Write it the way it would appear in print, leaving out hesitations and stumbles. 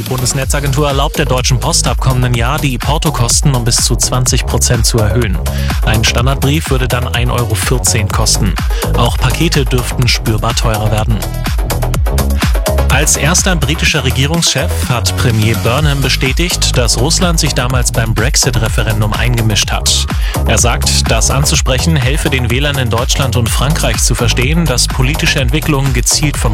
Bundesnetzagentur erlaubt der Deutschen Post ab kommenden Jahr, die Portokosten um bis zu 20% zu erhöhen. Ein Standardbrief würde dann 1,14 € kosten. Auch Pakete dürften spürbar teurer werden. Als erster britischer Regierungschef hat Premier Burnham bestätigt, dass Russland sich damals beim Brexit-Referendum eingemischt hat. Er sagt, das anzusprechen helfe den Wählern in Deutschland und Frankreich zu verstehen, dass politische Entwicklungen gezielt von